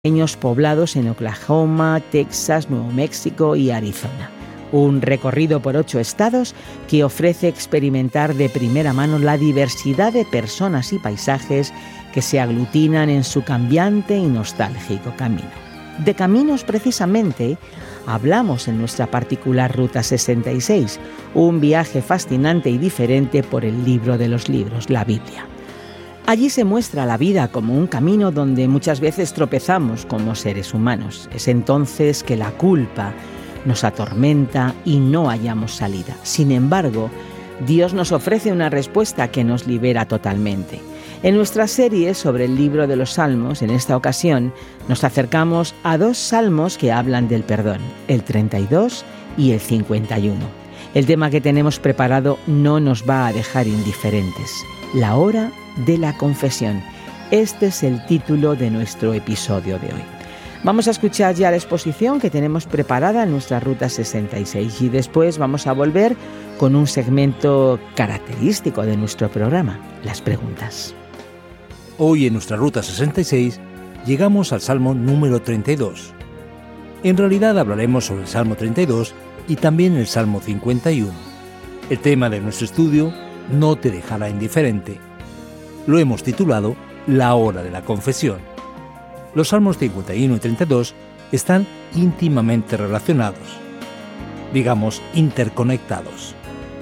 pequeños poblados en Oklahoma, Texas, Nuevo México y Arizona. Un recorrido por 8 estados que ofrece experimentar de primera mano la diversidad de personas y paisajes que se aglutinan en su cambiante y nostálgico camino. De caminos, precisamente, hablamos en nuestra particular Ruta 66, un viaje fascinante y diferente por el libro de los libros, la Biblia. Allí se muestra la vida como un camino donde muchas veces tropezamos como seres humanos. Es entonces que la culpa nos atormenta y no hallamos salida. Sin embargo, Dios nos ofrece una respuesta que nos libera totalmente. En nuestra serie sobre el libro de los Salmos, en esta ocasión, nos acercamos a 2 salmos que hablan del perdón, el 32 y el 51. El tema que tenemos preparado no nos va a dejar indiferentes. La hora de la confesión. Este es el título de nuestro episodio de hoy. Vamos a escuchar ya la exposición que tenemos preparada en nuestra Ruta 66 y después vamos a volver con un segmento característico de nuestro programa, las preguntas. Hoy en nuestra Ruta 66 llegamos al Salmo número 32. En realidad hablaremos sobre el Salmo 32 y también el Salmo 51. El tema de nuestro estudio no te dejará indiferente. Lo hemos titulado La hora de la confesión. Los Salmos 51 y 32 están íntimamente relacionados, digamos interconectados.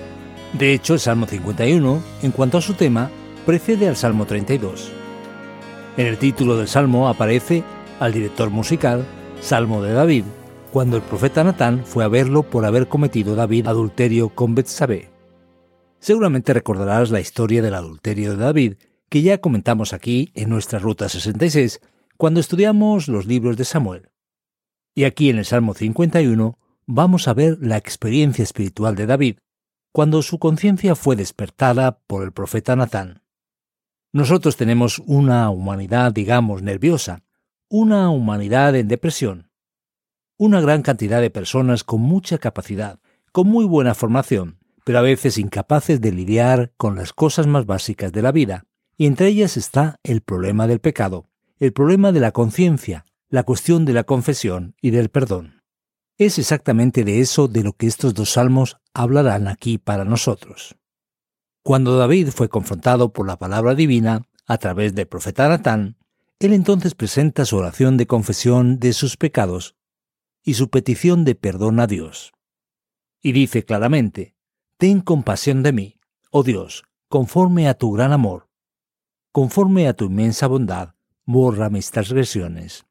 De hecho, el Salmo 51, en cuanto a su tema, precede al Salmo 32. En el título del Salmo aparece al director musical, Salmo de David, cuando el profeta Natán fue a verlo por haber cometido David adulterio con Betsabé. Seguramente recordarás la historia del adulterio de David, que ya comentamos aquí en nuestra Ruta 66, cuando estudiamos los libros de Samuel. Y aquí en el Salmo 51 vamos a ver la experiencia espiritual de David, cuando su conciencia fue despertada por el profeta Natán. Nosotros tenemos una humanidad, digamos, nerviosa, una humanidad en depresión, una gran cantidad de personas con mucha capacidad, con muy buena formación, pero a veces incapaces de lidiar con las cosas más básicas de la vida, y entre ellas está el problema del pecado, el problema de la conciencia, la cuestión de la confesión y del perdón. Es exactamente de eso de lo que estos 2 salmos hablarán aquí para nosotros. Cuando David fue confrontado por la palabra divina a través del profeta Natán, él entonces presenta su oración de confesión de sus pecados y su petición de perdón a Dios. Y dice claramente: «Ten compasión de mí, oh Dios, conforme a tu gran amor, conforme a tu inmensa bondad, borra mis transgresiones.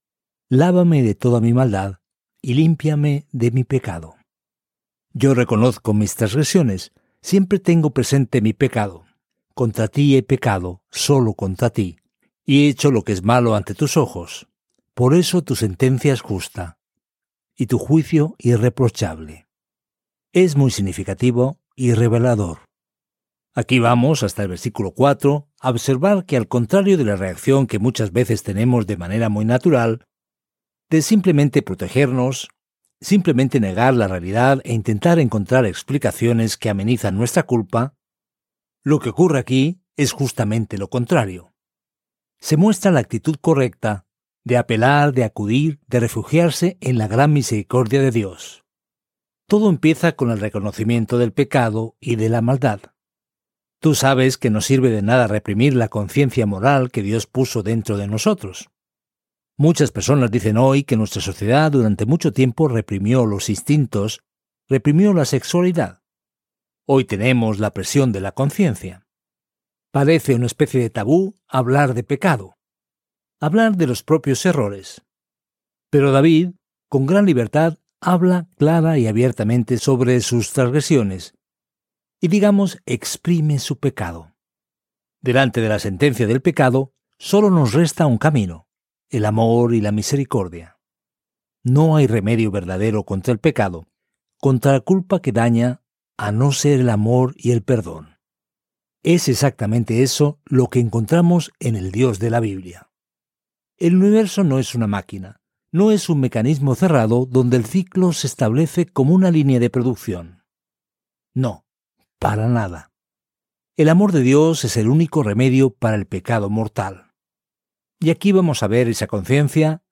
Lávame de toda mi maldad y límpiame de mi pecado. Yo reconozco mis transgresiones, siempre tengo presente mi pecado. Contra ti he pecado, solo contra ti, y he hecho lo que es malo ante tus ojos. Por eso tu sentencia es justa, y tu juicio irreprochable». Es muy significativo y revelador. Aquí vamos hasta el versículo 4 a observar que, al contrario de la reacción que muchas veces tenemos de manera muy natural, de simplemente protegernos, simplemente negar la realidad e intentar encontrar explicaciones que amenizan nuestra culpa, lo que ocurre aquí es justamente lo contrario. Se muestra la actitud correcta de apelar, de acudir, de refugiarse en la gran misericordia de Dios. Todo empieza con el reconocimiento del pecado y de la maldad. Tú sabes que no sirve de nada reprimir la conciencia moral que Dios puso dentro de nosotros. Muchas personas dicen hoy que nuestra sociedad durante mucho tiempo reprimió los instintos, reprimió la sexualidad. Hoy tenemos la presión de la conciencia. Parece una especie de tabú hablar de pecado, hablar de los propios errores. Pero David, con gran libertad, habla clara y abiertamente sobre sus transgresiones y, digamos, exprime su pecado. Delante de la sentencia del pecado, solo nos resta un camino: el amor y la misericordia. No hay remedio verdadero contra el pecado, contra la culpa que daña, a no ser el amor y el perdón. Es exactamente eso lo que encontramos en el Dios de la Biblia. El universo no es una máquina, no es un mecanismo cerrado donde el ciclo se establece como una línea de producción. No, para nada. El amor de Dios es el único remedio para el pecado mortal. Y aquí vamos a ver esa conciencia